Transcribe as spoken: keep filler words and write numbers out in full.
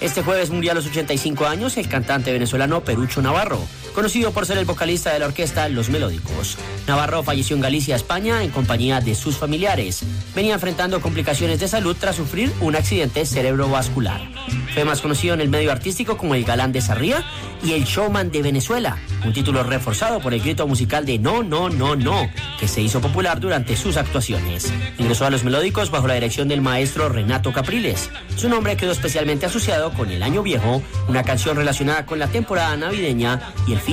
Este jueves murió a los ochenta y cinco años el cantante venezolano Perucho Navarro, conocido por ser el vocalista de la orquesta Los Melódicos. Navarro falleció en Galicia, España, en compañía de sus familiares. Venía enfrentando complicaciones de salud tras sufrir un accidente cerebrovascular. Fue más conocido en el medio artístico como el galán de Sarría y el showman de Venezuela, un título reforzado por el grito musical de no, no, no, no, que se hizo popular durante sus actuaciones. Ingresó a Los Melódicos bajo la dirección del maestro Renato Capriles. Su nombre quedó especialmente asociado con El Año Viejo, una canción relacionada con la temporada navideña y el fin